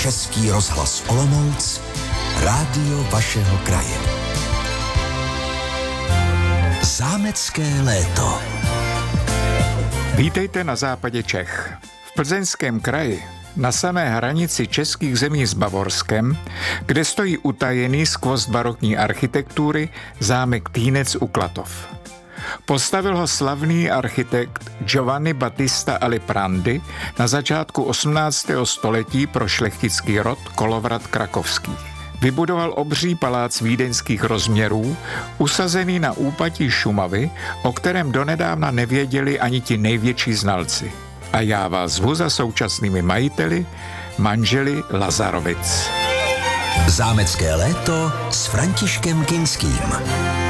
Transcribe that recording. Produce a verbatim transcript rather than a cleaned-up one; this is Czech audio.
Český rozhlas Olomouc, rádio vašeho kraje. Zámecké léto. Vítejte na západě Čech. V Plzeňském kraji, na samé hranici českých zemí s Bavorskem, kde stojí utajený skvost barokní architektury zámek Týnec u Klatov. Postavil ho slavný architekt Giovanni Battista Aliprandi na začátku osmnáctého století pro šlechtický rod Kolovrat krakovský. Vybudoval obří palác vídeňských rozměrů, usazený na úpatí Šumavy, o kterém donedávna nevěděli ani ti největší znalci. A já vás zvu za současnými majiteli, manželi Lazarovic. Zámecké léto s Františkem Kinským.